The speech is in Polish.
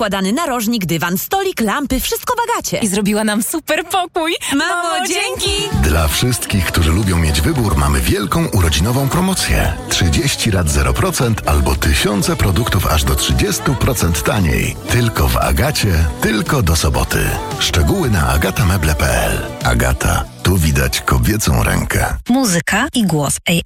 poukładany narożnik, dywan, stolik, lampy, wszystko w Agacie. I zrobiła nam super pokój. Mamo, dzięki! Dla wszystkich, którzy lubią mieć wybór, mamy wielką urodzinową promocję. 30 lat 0% albo tysiące produktów aż do 30% taniej. Tylko w Agacie, tylko do soboty. Szczegóły na agatameble.pl. Agata, tu widać kobiecą rękę. Muzyka i głos